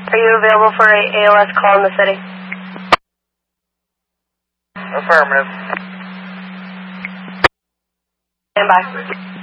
Are you available for a ALS call in the city? Affirmative. Stand by.